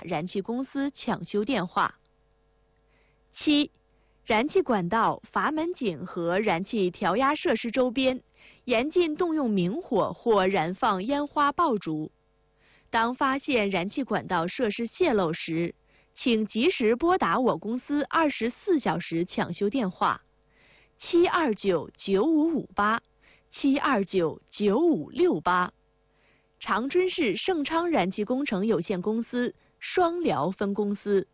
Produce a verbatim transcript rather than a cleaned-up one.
燃气公司抢修电话。七、燃气管道、阀门井和燃气调压设施周边严禁动用明火或燃放烟花爆竹。当发现燃气管道设施泄漏时，请及时拨打我公司二十四小时抢修电话：七二九九五五八、七二九九五六八。长春市盛昌燃气工程有限公司双辽分公司。